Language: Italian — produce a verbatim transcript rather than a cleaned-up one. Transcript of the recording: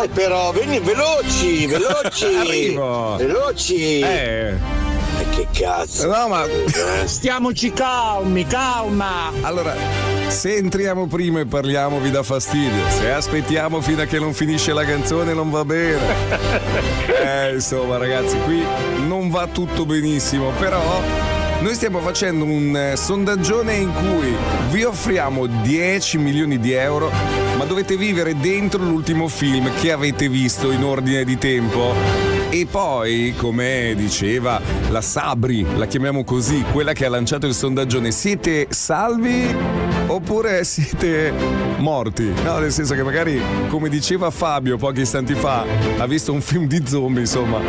Dai però, vieni veloci, veloci. Arrivo. Veloci. Eh. E che cazzo. No, ma stiamoci calmi, calma. Allora, se entriamo prima e parliamo vi dà fastidio. Se aspettiamo fino a che non finisce la canzone non va bene. Eh, insomma, ragazzi, qui non va tutto benissimo, però noi stiamo facendo un eh, sondaggione in cui vi offriamo dieci milioni di euro, ma dovete vivere dentro l'ultimo film che avete visto in ordine di tempo. E poi, come diceva la Sabri, la chiamiamo così, quella che ha lanciato il sondaggione, siete salvi oppure siete morti? No, nel senso che magari, come diceva Fabio pochi istanti fa, ha visto un film di zombie, insomma.